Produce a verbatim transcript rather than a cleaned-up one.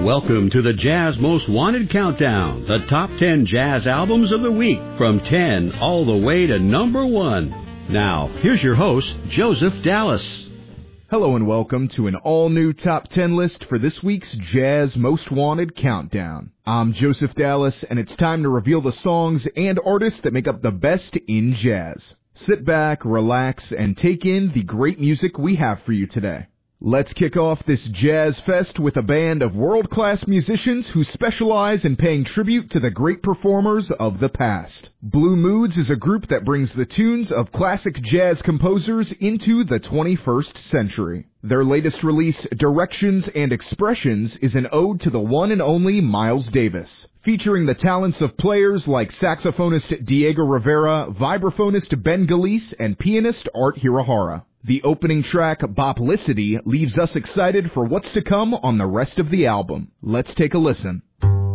Welcome to the Jazz Most Wanted Countdown, the top ten jazz albums of the week, from ten all the way to number one. Now, here's your host, Joseph Dallas. Hello and welcome to an all-new top ten list for this week's Jazz Most Wanted Countdown. I'm Joseph Dallas, and it's time to reveal the songs and artists that make up the best in jazz. Sit back, relax, and take in the great music we have for you today. Let's kick off this Jazz Fest with a band of world-class musicians who specialize in paying tribute to the great performers of the past. Blue Moods is a group that brings the tunes of classic jazz composers into the twenty-first century. Their latest release, Directions and Expressions, is an ode to the one and only Miles Davis, featuring the talents of players like saxophonist Diego Rivera, vibraphonist Ben Galice, and pianist Art Hirahara. The opening track, Boplicity, leaves us excited for what's to come on the rest of the album. Let's take a listen.